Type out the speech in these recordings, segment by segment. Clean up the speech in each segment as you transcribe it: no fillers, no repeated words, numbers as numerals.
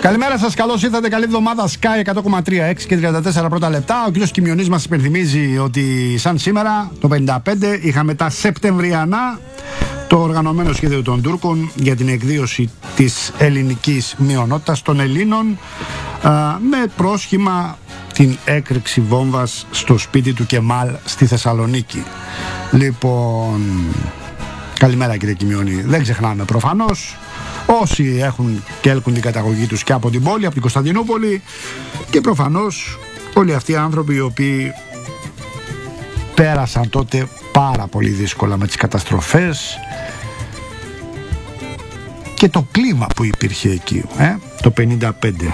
Καλημέρα σας, καλώς ήρθατε, καλή εβδομάδα. Sky 100,3, 6 και 34 πρώτα λεπτά. Ο κύριος Κιμιονής μας υπενθυμίζει ότι σαν σήμερα το 1955 είχαμε τα Σεπτεμβριανά, το οργανωμένο σχέδιο των Τούρκων για την εκδίωση της ελληνικής μειονότητας των Ελλήνων, με πρόσχημα την έκρηξη βόμβας στο σπίτι του Κεμάλ στη Θεσσαλονίκη. Λοιπόν, καλημέρα κύριε Κιμιονή. Δεν ξεχνάμε προφανώς όσοι έχουν και έλκουν την καταγωγή τους και από την πόλη, από την Κωνσταντινούπολη, και προφανώς όλοι αυτοί οι άνθρωποι οι οποίοι πέρασαν τότε πάρα πολύ δύσκολα με τις καταστροφές και το κλίμα που υπήρχε εκεί, το 55.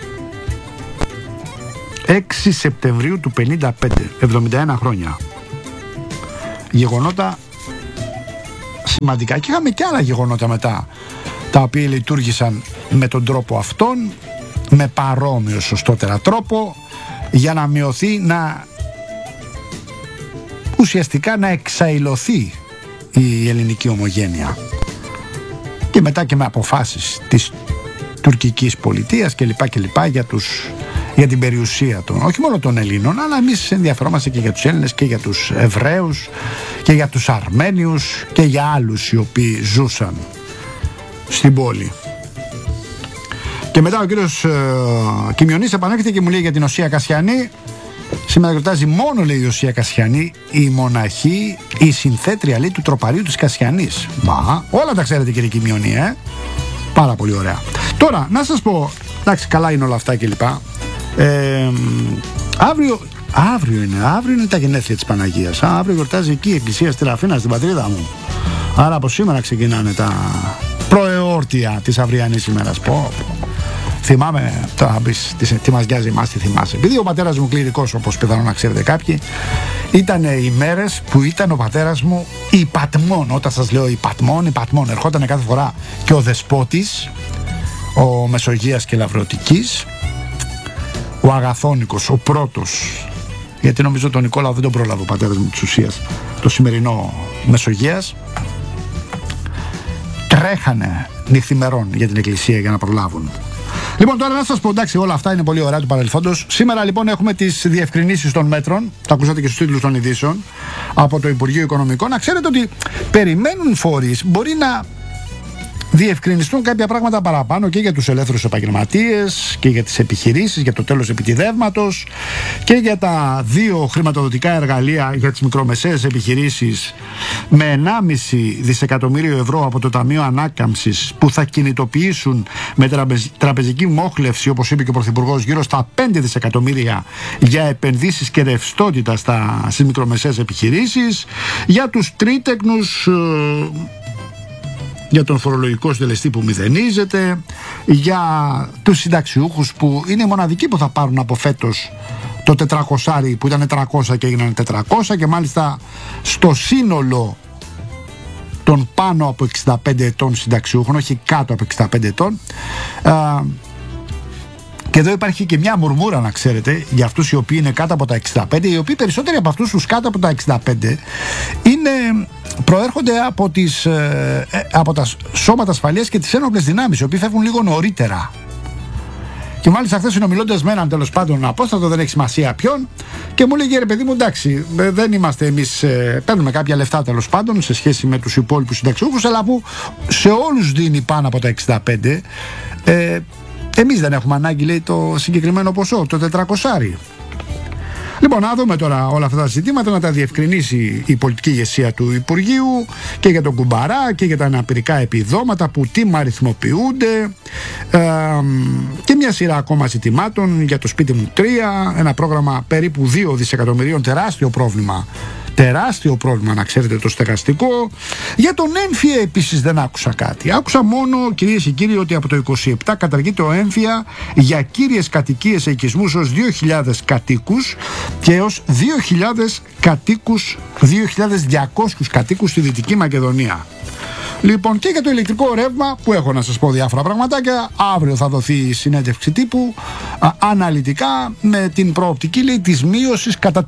6 Σεπτεμβρίου του 55, 71 χρόνια. Γεγονότα σημαντικά, και είχαμε και άλλα γεγονότα μετά, τα οποία λειτουργήσαν με τον τρόπο αυτόν, με παρόμοιο σωστότερα τρόπο, για να μειωθεί, ουσιαστικά να εξαηλωθεί η ελληνική ομογένεια, και μετά και με αποφάσεις της τουρκικής πολιτείας κλπ για την περιουσία των, όχι μόνο των Ελλήνων, αλλά εμείς ενδιαφερόμαστε και για τους Έλληνες και για τους Εβραίους και για τους Αρμένιους και για άλλους οι οποίοι ζούσαν στην πόλη. Και μετά ο κύριος Κιμιονής επανέρχεται και μου λέει για την Οσία Κασιανή. Σήμερα γιορτάζει μόνο, λέει, η Οσία Κασιανή, η μοναχή, η συνθέτρια, λέει, του τροπαρίου της Κασιανής. Μα, όλα τα ξέρετε κύριε Κιμιονή, πάρα πολύ ωραία. Τώρα, να σας πω, εντάξει, καλά είναι όλα αυτά κλπ. Αύριο είναι τα γενέθλια της Παναγίας. Αύριο γιορτάζει εκεί η Εκκλησία στη Ραφίνα, στην πατρίδα μου. Άρα από σήμερα ξεκινάνε τα προεόρτια της αυριανής ημέρας. Θυμάμαι, τώρα θα πεις τι μας νοιάζει εμάς, τι θυμάσαι. Επειδή ο πατέρας μου κληρικός, όπως πιθανόν να ξέρετε κάποιοι, ήταν οι μέρες που ήταν ο πατέρας μου υπατμών. Όταν σας λέω υπατμών, ερχόταν κάθε φορά και ο Δεσπότης, ο Μεσογείας και Λαυρωτικής, ο Αγαθόνικος, ο πρώτος, γιατί νομίζω τον Νικόλαο δεν τον πρόλαβε ο πατέρας μου της ουσίας, το σημερινό Μεσογείας. Τρέχανε νυχθημερών για την εκκλησία για να προλάβουν. Λοιπόν, τώρα να σας πω, εντάξει, όλα αυτά είναι πολύ ωραία του παρελθόντος. Σήμερα λοιπόν έχουμε τις διευκρινήσεις των μέτρων, το ακούσατε και στους τίτλους των ειδήσεων, από το Υπουργείο Οικονομικών. Να ξέρετε ότι περιμένουν φορείς, μπορεί να διευκρινιστούν κάποια πράγματα παραπάνω και για τους ελεύθερους επαγγελματίες και για τις επιχειρήσεις, για το τέλος επιτιδεύματος και για τα δύο χρηματοδοτικά εργαλεία για τις μικρομεσαίες επιχειρήσεις με 1,5 δισεκατομμύριο ευρώ από το Ταμείο Ανάκαμψης, που θα κινητοποιήσουν με τραπεζική μόχλευση, όπως είπε και ο Πρωθυπουργός, γύρω στα 5 δισεκατομμύρια για επενδύσεις και ρευστότητα στις μικρομεσαίες επιχειρήσεις, για τους τρίτεκνους, για τον φορολογικό συντελεστή που μηδενίζεται, για τους συνταξιούχους που είναι οι μοναδικοί που θα πάρουν από φέτος το 400 που ήταν 300 και έγιναν 400, και μάλιστα στο σύνολο των πάνω από 65 ετών συνταξιούχων, όχι κάτω από 65 ετών. Και εδώ υπάρχει και μια μουρμούρα, να ξέρετε, για αυτούς οι οποίοι είναι κάτω από τα 65, οι οποίοι περισσότεροι από αυτούς τους κάτω από τα 65 προέρχονται από τα σώματα ασφαλείας και τις ένοπλες δυνάμεις, οι οποίοι φεύγουν λίγο νωρίτερα. Και μάλιστα χθες, συνομιλώντας με έναν τέλος πάντων απόστατο, δεν έχει σημασία ποιον, και μου λέγε, ρε παιδί μου, εντάξει, δεν είμαστε εμείς, παίρνουμε κάποια λεφτά τέλος πάντων σε σχέση με τους υπόλοιπους συνταξιούχους, αλλά που σε όλους δίνει πάνω από τα 65. Εμείς δεν έχουμε ανάγκη, λέει, το συγκεκριμένο ποσό, το 400. Λοιπόν, να δούμε τώρα όλα αυτά τα ζητήματα, να τα διευκρινίσει η πολιτική ηγεσία του Υπουργείου και για τον Κουμπαρά και για τα αναπηρικά επιδόματα που τιμαριθμοποιούνται, και μια σειρά ακόμα ζητημάτων για το σπίτι μου 3, ένα πρόγραμμα περίπου 2 δισεκατομμυρίων, τεράστιο πρόβλημα, να ξέρετε, το στεγαστικό. Για τον έμφυα επίσης δεν άκουσα κάτι. Άκουσα μόνο, κυρίες και κύριοι, ότι από το 27 καταργείται ο έμφυα για κύριες κατοικίες οικισμούς ως 2.000 κατοίκους και έως 2.000 κατοίκους, 2.200 κατοίκους στη Δυτική Μακεδονία. Λοιπόν, και για το ηλεκτρικό ρεύμα, που έχω να σας πω διάφορα πραγματάκια, αύριο θα δοθεί η συνέντευξη τύπου αναλυτικά με την προοπτική, λέει, της μείωσης κατά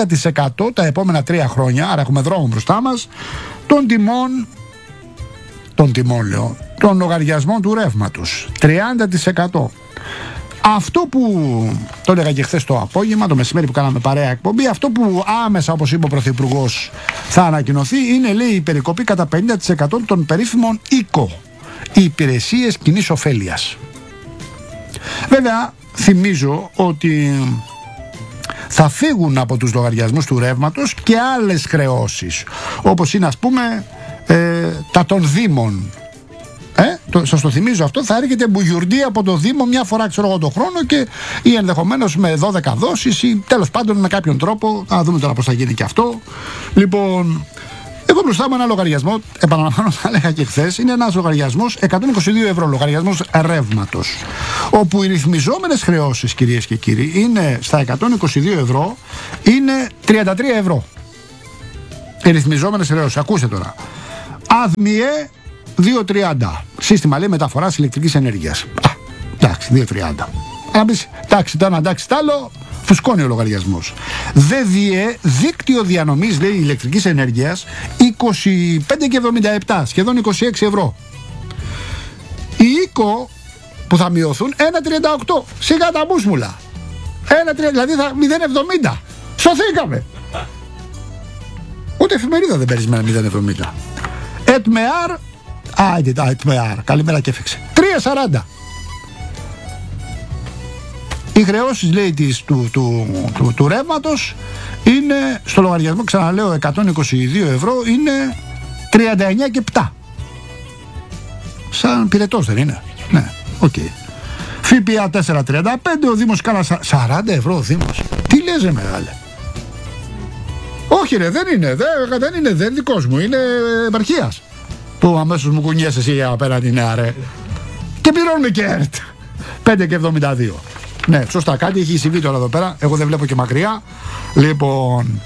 30% τα επόμενα 3 χρόνια, άρα έχουμε δρόμο μπροστά μας, των τιμών των τιμών, λέω, των λογαριασμών του ρεύματος. 30%. Αυτό που το έλεγα και χθες το απόγευμα, το μεσημέρι που κάναμε παρέα εκπομπή, αυτό που άμεσα, όπως είπε ο Πρωθυπουργός, θα ανακοινωθεί είναι, λέει, η περικοπή κατά 50% των περίφημων οίκο, οι υπηρεσίες κοινής ωφέλειας. Βέβαια, θυμίζω ότι θα φύγουν από τους λογαριασμούς του ρεύματος και άλλες χρεώσεις, όπως είναι, ας πούμε, τα των δήμων. Σας το θυμίζω αυτό, θα έρχεται μπουγιουρντή από το Δήμο μια φορά, ξέρω εγώ, το χρόνο, ή ενδεχομένως με 12 δόσεις, ή τέλος πάντων με κάποιον τρόπο. Θα δούμε τώρα πώς θα γίνει και αυτό. Λοιπόν, εγώ μπροστά μου ένα λογαριασμό, επαναλαμβάνω, θα έλεγα και χθες, είναι ένας λογαριασμός 122 ευρώ, λογαριασμός ρεύματος, όπου οι ρυθμιζόμενες χρεώσεις, κυρίες και κύριοι, είναι στα 122 ευρώ, είναι 33 ευρώ. Οι ρυθμιζόμενες χρεώσεις, ακούστε τώρα. ΑΔΜΙΕ 2,30. Σύστημα, λέει, μεταφοράς ηλεκτρικής ενέργειας. Εντάξει, 2,30. Αν πεις, εντάξει, το ένα, εντάξει, το άλλο, φουσκώνει ο λογαριασμός. ΔΔΕ, δίκτυο διανομής, λέει, ηλεκτρικής ενέργειας, 25,77, σχεδόν 26 ευρώ. Οι οίκο που θα μειωθούν, 1,38. Σιγά τα μπούσμουλα. 1,30, δηλαδή 0,70. Σωθήκαμε. Ούτε εφημερίδα δεν παίρνεις με 0,70. ΕΤΜΕΑΡ, ΕΤΜΕΑΡ, καλημέρα και έφεξε. 3,40. Οι χρεώσεις, λέει, του ρεύματος είναι στο λογαριασμό, ξαναλέω, 122 ευρώ, είναι 39,7. Σαν πυρετός δεν είναι? Ναι, οκ. ΦΠΑ 4,35, ο Δήμος κάνα 40 ευρώ ο Δήμος. Τι λες, ρε μεγάλε? Όχι, ρε, δεν είναι, δεν είναι δικός μου, είναι επαρχίας. Που αμέσως μου κουνιέσαι εσύ απέναντι, νέα, ρε. Και πληρώνουμε και ΕΡΤ 5,72. Ναι, σωστά, κάτι έχει συμβεί τώρα εδώ πέρα. Εγώ δεν βλέπω και μακριά. Λοιπόν,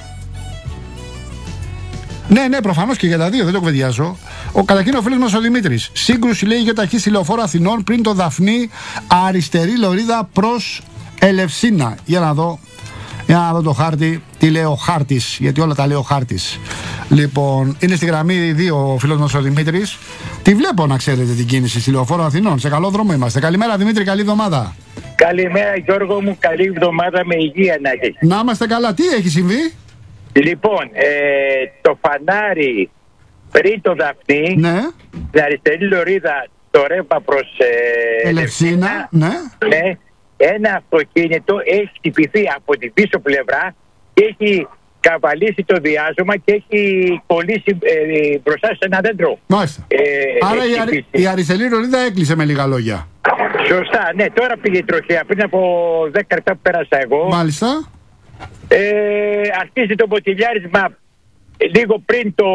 ναι, προφανώς και για τα δύο, δεν το κουβεντιάζω. Καταρχήν ο φίλος μας ο Δημήτρης. Σύγκρουση, λέει, για ταχύ στη Λεωφόρο Αθηνών πριν το Δαφνί, αριστερή λωρίδα προς Ελευσίνα. Για να δω το χάρτη, τι λέει ο χάρτης, γιατί όλα τα λέει ο χάρτης. Λοιπόν, είναι στη γραμμή 2 ο φίλος μας ο Δημήτρης. Τη βλέπω, να ξέρετε, την κίνηση στη Λεωφόρο Αθηνών. Σε καλό δρόμο είμαστε. Καλημέρα, Δημήτρη, καλή εβδομάδα. Καλημέρα, Γιώργο μου, καλή εβδομάδα, με υγεία να έχεις. Να είμαστε καλά. Τι έχει συμβεί? Λοιπόν, το φανάρι πριν το Δαφνί, ναι, στην αριστερή λωρίδα, το ρεύμα προς Ελευσίνα, ναι. Ένα αυτοκίνητο έχει χτυπηθεί από την πίσω πλευρά και έχει καβαλήσει το διάζωμα και έχει κολλήσει μπροστά σε ένα δέντρο. Μάλιστα. Άρα η αριστερή λωρίδα έκλεισε, με λίγα λόγια. Σωστά, ναι, τώρα πήγε η τροχέα. Πριν από 10 λεπτά που πέρασα εγώ. Μάλιστα. Αρχίζει το μποτιλιάρισμα λίγο πριν το...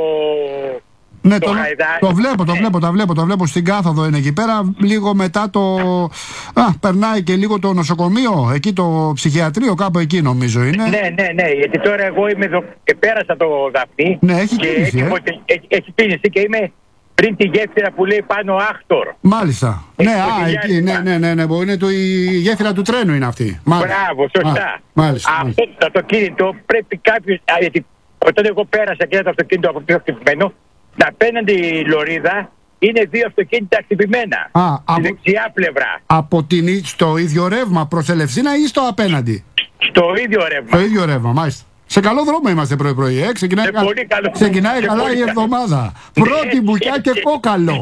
Ναι, το βλέπω στην κάθοδο, είναι εκεί πέρα. Λίγο μετά περνάει και λίγο το νοσοκομείο, εκεί το ψυχιατρίο, κάπου εκεί νομίζω είναι. Ναι, γιατί τώρα εγώ είμαι εδώ και πέρασα το Δαφνί. Ναι, έχει κίνηση. Έχει κίνηση και είμαι πριν τη γέφυρα που λέει πάνω Άκτορ. Μάλιστα. Ναι, εκεί, ναι, είναι η γέφυρα του τρένου είναι αυτή. Μπράβο, σωστά. Αυτό το αυτοκίνητο πρέπει κάποιος, γιατί όταν εγώ πέρασα και είδα το αυτοκίνητο από πιο χτυπημένο, απέναντι λωρίδα είναι δύο αυτοκίνητα χτυπημένα. Στη δεξιά πλευρά. Στο ίδιο ρεύμα προς Ελευσίνα ή στο απέναντι? Στο ίδιο ρεύμα. Στο ίδιο ρεύμα, μάλιστα. Σε καλό δρόμο είμαστε πρωί-πρωί. Ξεκινάει καλά η εβδομάδα. Πρώτη μπουκιά και κόκαλο.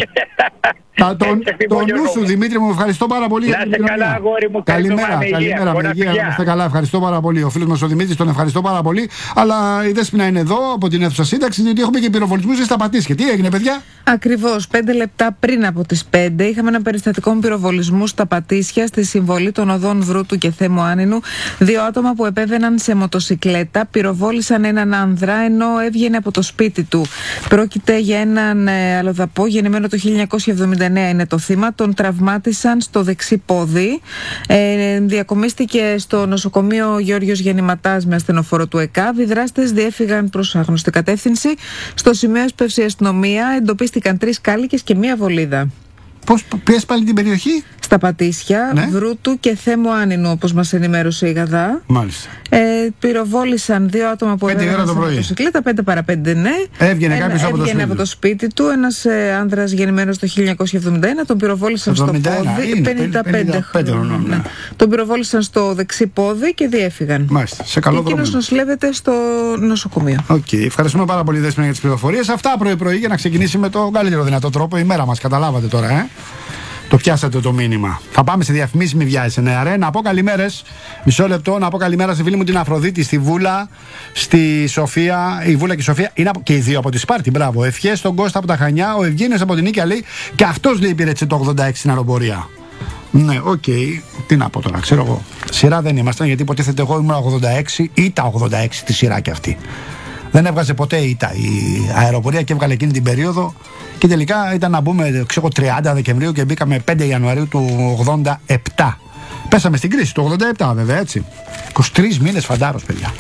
Το νου σου, Δημήτρη μου, ευχαριστώ πάρα πολύ. Να είστε καλά, αγόρι μου. Καλημέρα, με υγεία. Να είστε καλά, ευχαριστώ πάρα πολύ. Ο φίλος μας ο Δημήτρης, τον ευχαριστώ πάρα πολύ. Αλλά η Δέσποινα είναι εδώ από την αίθουσα σύνταξη, γιατί έχουμε και πυροβολισμούς στα Πατήσια. Τι έγινε, παιδιά? Ακριβώς, 5 λεπτά πριν από τις 5 είχαμε ένα περιστατικό με πυροβολισμού στα Πατήσια, στη συμβολή των οδών Βρούτου και Θέμου Άνινου. 2 άτομα που επέβαιναν σε μοτοσικλέτα πυροβόλησαν έναν άνδρα ενώ έβγαινε από το σπίτι του. Πρόκειται για έναν αλλοδαπό, γεννημένο το 1979 είναι το θύμα. Τον τραυμάτισαν στο δεξί πόδι. Διακομίστηκε στο νοσοκομείο Γεώργιος Γεννηματάς με ασθενοφόρο του ΕΚΑΒ. Οι δράστες διέφυγαν προς άγνωστη κατεύθυνση. Στο σημείο έσπευσε η αστυνομία. Εντοπίστηκαν 3 κάλικες και 1 βολίδα. Πώς πιες πάλι την περιοχή? στα Πατήσια, Βρούτου και Θέμου Άνινου, όπως μας ενημέρωσε η Γαδά. Μάλιστα. Πυροβόλησαν 2 άτομα που έβγαιναν σε μοτοσυκλέτα, 5 παρα 5, ναι. Έβγαινε κάποιος από το σπίτι του. Ένας άνδρας γεννημένος το 1971, τον πυροβόλησαν στο πόδι. 55 χρόνια. Ναι. Τον πυροβόλησαν στο δεξί πόδι και διέφυγαν. Μάλιστα. Σε καλό δρόμο. Εκείνος νοσηλεύεται στο νοσοκομείο. Ευχαριστούμε πάρα πολύ, Δέσποινα, για τις πληροφορίες. Αυτά πρωί-πρωί για να ξεκινήσει με τον καλύτερο δυνατό τρόπο η μέρα μας. Καταλάβατε τώρα, Το πιάσατε το μήνυμα. Θα πάμε σε διαφημίσεις, μη βιάζεσαι, νεαρέ. Να πω καλημέρες. Μισό λεπτό. Να πω καλημέρα στη φίλη μου την Αφροδίτη, στη Βούλα, στη Σοφία. Η Βούλα και η Σοφία είναι και οι δύο από τη Σπάρτη. Μπράβο. Ευχές στον Κώστα από τα Χανιά. Ο Ευγένιος από την Νίκαια λέει. Και αυτός λέει υπηρέτησε το 86 στην αεροπορία. Ναι, οκ. Τι να πω τώρα, ξέρω εγώ. Σειρά δεν ήμασταν, γιατί υποτίθεται εγώ ήμουν 86 ή τα 86 τη σειρά κι αυτή. Δεν έβγαζε ποτέ ήττα η αεροπορία και έβγαλε εκείνη την περίοδο. Και τελικά ήταν να μπούμε 30 Δεκεμβρίου και μπήκαμε 5 Ιανουαρίου του 87. Πέσαμε στην κρίση του 87, βέβαια, έτσι. 23 μήνες φαντάρος, παιδιά.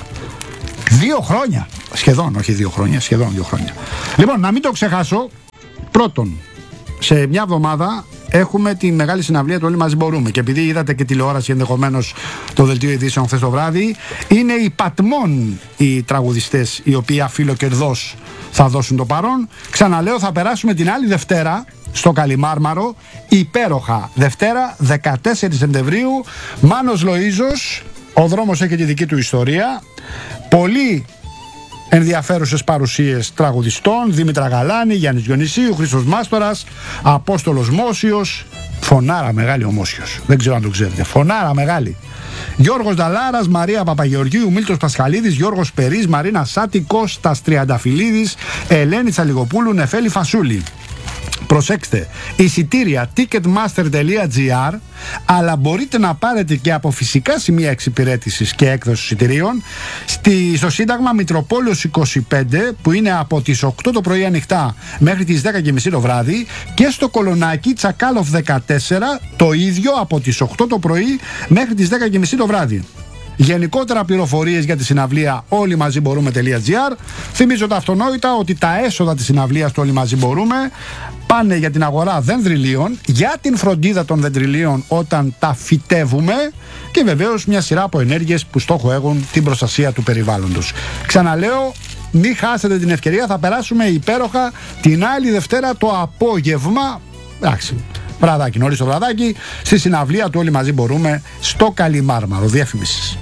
2 χρόνια. Σχεδόν, όχι 2 χρόνια, σχεδόν 2 χρόνια. Λοιπόν, να μην το ξεχάσω. Πρώτον, σε μια εβδομάδα έχουμε τη μεγάλη συναυλία του Όλοι Μαζί Μπορούμε. Και επειδή είδατε και τηλεόραση ενδεχομένως το δελτίο ειδήσεων χθες το βράδυ, είναι οι Πατμόν οι τραγουδιστές οι οποίοι αφιλοκερδώς θα δώσουν το παρόν. Ξαναλέω, θα περάσουμε την άλλη Δευτέρα στο Καλιμάρμαρο, υπέροχα. Δευτέρα 14 Σεπτεμβρίου, Μάνος Λοΐζος, ο δρόμος έχει τη δική του ιστορία. Πολύ ενδιαφέρουσες παρουσίες τραγουδιστών, Δήμητρα Γαλάνη, Γιάννης Διονυσίου, Χρήστος Μάστορας, Απόστολος Μόσιος, φωνάρα μεγάλη ο Μόσιος, δεν ξέρω αν το ξέρετε, φωνάρα μεγάλη. Γιώργος Νταλάρας, Μαρία Παπαγεωργίου, Μίλτος Πασχαλίδης, Γιώργος Περής, Μαρίνα Σάτη, Κώστας Τριανταφυλλίδης, Ελένη Τσαλιγοπούλου, Νεφέλη Φασούλη. Προσέξτε, εισιτήρια ticketmaster.gr, αλλά μπορείτε να πάρετε και από φυσικά σημεία εξυπηρέτησης και έκδοσης εισιτηρίων στο Σύνταγμα Μητροπόλεως 25, που είναι από τις 8 το πρωί ανοιχτά μέχρι τις 10:30 το βράδυ, και στο Κολονάκι Τσακάλοφ 14, το ίδιο από τις 8 το πρωί μέχρι τις 10:30 το βράδυ. Γενικότερα πληροφορίες για τη συναυλία όλοι μαζί μπορούμε.gr. Θυμίζω τα αυτονόητα ότι τα έσοδα της συναυλίας του Όλοι Μαζί Μπορούμε πάνε για την αγορά δενδριλίων, για την φροντίδα των δεντριλίων όταν τα φυτεύουμε και βεβαίως μια σειρά από ενέργειες που στόχο έχουν την προστασία του περιβάλλοντος. Ξαναλέω, μην χάσετε την ευκαιρία, θα περάσουμε υπέροχα την άλλη Δευτέρα το απόγευμα. Εντάξει, βραδάκι, νωρίς το βραδάκι, στη συναυλία του Όλοι Μαζί Μπορούμε στο Καλιμάρμαρο. Διαφημίσεις.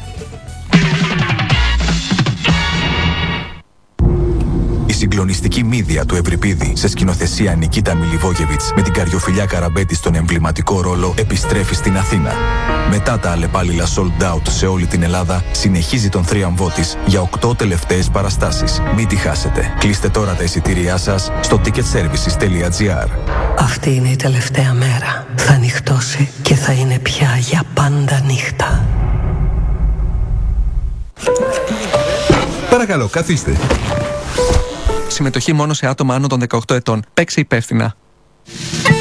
Η συγκλονιστική μύδια του Ευρυπίδη σε σκηνοθεσία Νικίτα Μιλιβόγεβιτς με την Καριοφιλιά Καραμπέτη στον εμβληματικό ρόλο επιστρέφει στην Αθήνα. Μετά τα αλλεπάλληλα sold out σε όλη την Ελλάδα, συνεχίζει τον θρίαμβό της για 8 τελευταίες παραστάσεις. Μην τη χάσετε. Κλείστε τώρα τα εισιτήριά σας στο ticketservices.gr. Αυτή είναι η τελευταία μέρα. Θα νυχτώσει και θα είναι πια για πάντα νύχτα. Παρακαλώ, καθίστε. Συμμετοχή μόνο σε άτομα άνω των 18 ετών. Παίξε υπεύθυνα.